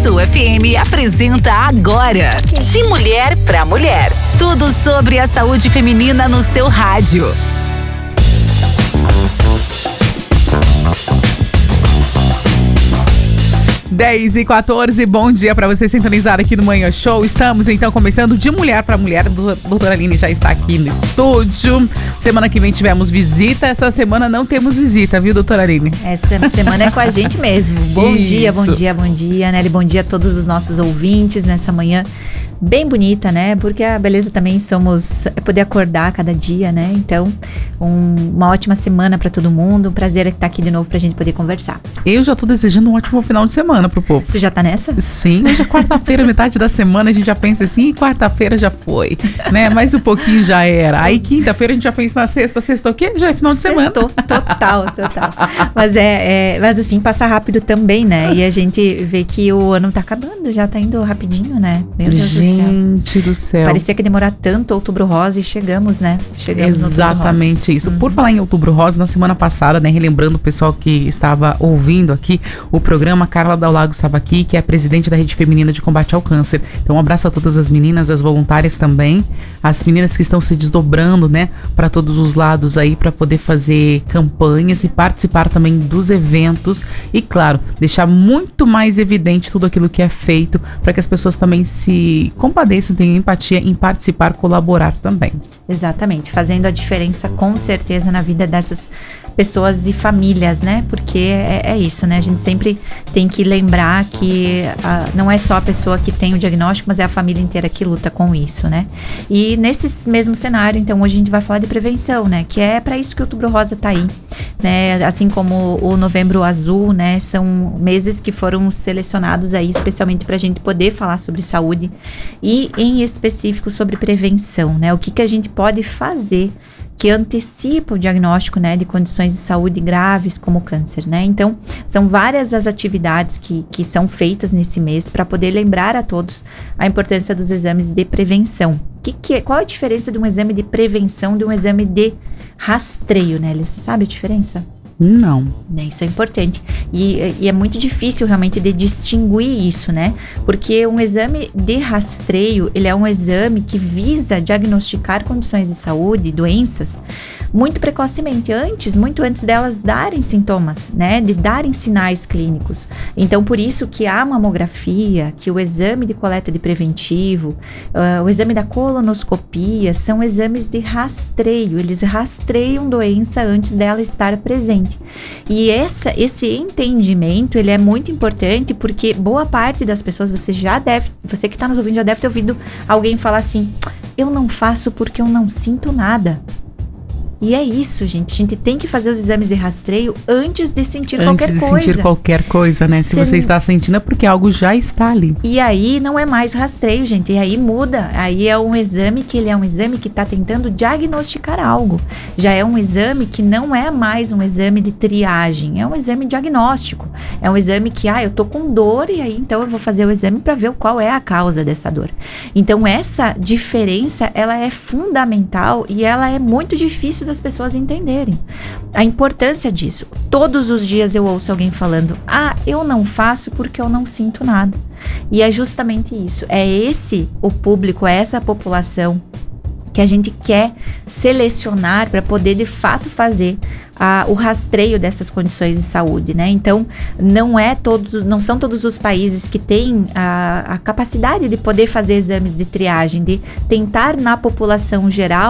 Sul FM apresenta agora De Mulher pra Mulher. Tudo sobre a saúde feminina no seu rádio. 10h14, bom dia para você sintonizar aqui no Manhã Show. Estamos então começando De Mulher para Mulher. A doutora Aline já está aqui no estúdio. Semana que vem tivemos visita. Essa semana não temos visita, viu, doutora Aline? Essa semana é com a gente mesmo. Bom dia, Nelly. Bom dia a todos os nossos ouvintes nessa manhã bem bonita, né? Porque a beleza também é poder acordar cada dia, né? Então, uma ótima semana para todo mundo. Um prazer estar aqui de novo pra gente poder conversar. Eu já tô desejando um ótimo final de semana pro povo. Tu já tá nessa? Sim, hoje é quarta-feira, metade da semana, a gente já pensa assim, e quarta-feira já foi, né? Mais um pouquinho já era. Aí quinta-feira a gente já pensa na sexta o quê? Já é final de semana. Total. Mas assim, passa rápido também, né? E a gente vê que o ano tá acabando, já tá indo rapidinho, né? Meu Deus do céu. Gente do céu. Parecia que ia demorar tanto Outubro Rosa e chegamos, né? Exatamente isso. Por falar em Outubro Rosa, na semana passada, né, relembrando o pessoal que estava ouvindo aqui o programa, Carla Dal Lago estava aqui, que é a presidente da Rede Feminina de Combate ao Câncer. Então, um abraço a todas as meninas, as voluntárias também, as meninas que estão se desdobrando, né, para todos os lados aí, para poder fazer campanhas e participar também dos eventos e, claro, deixar muito mais evidente tudo aquilo que é feito para que as pessoas também se compadeçam, tenham empatia em participar, colaborar também. Exatamente, fazendo a diferença com certeza na vida dessas pessoas e famílias, né? Porque é isso, né? A gente sempre tem que lembrar que não é só a pessoa que tem o diagnóstico, mas é a família inteira que luta com isso, né? E nesse mesmo cenário, então, hoje a gente vai falar de prevenção, né? Que é para isso que o Outubro Rosa tá aí, né? Assim como o Novembro Azul, né? São meses que foram selecionados aí especialmente para a gente poder falar sobre saúde e, em específico, sobre prevenção, né? O que a gente pode fazer que antecipa o diagnóstico, né, de condições de saúde graves como câncer, né? Então, são várias as atividades que são feitas nesse mês para poder lembrar a todos a importância dos exames de prevenção. Qual a diferença de um exame de prevenção de um exame de rastreio, né? Você sabe a diferença? Não. Isso é importante. E é muito difícil realmente de distinguir isso, né? Porque um exame de rastreio, ele é um exame que visa diagnosticar condições de saúde, doenças, muito precocemente, muito antes delas darem sintomas, né? De darem sinais clínicos. Então, por isso que a mamografia, que o exame de coleta de preventivo, o exame da colonoscopia, são exames de rastreio. Eles rastreiam doença antes dela estar presente. E esse entendimento, ele é muito importante porque boa parte das pessoas, você que está nos ouvindo já deve ter ouvido alguém falar assim: eu não faço porque eu não sinto nada. E é isso, gente. A gente tem que fazer os exames de rastreio antes de sentir qualquer coisa. Antes de sentir qualquer coisa, né? Se você está sentindo é porque algo já está ali. E aí não é mais rastreio, gente. E aí muda. Aí é um exame que ele é um exame que está tentando diagnosticar algo. Já é um exame que não é mais um exame de triagem. É um exame diagnóstico. É um exame que, eu tô com dor e aí então eu vou fazer o exame para ver qual é a causa dessa dor. Então essa diferença, ela é fundamental e ela é muito difícil das pessoas entenderem a importância disso. Todos os dias eu ouço alguém falando: eu não faço porque eu não sinto nada. E é justamente isso. É esse o público, é essa a população que a gente quer selecionar para poder de fato fazer o rastreio dessas condições de saúde, né? Então, não são todos os países que têm a capacidade de poder fazer exames de triagem, de tentar na população geral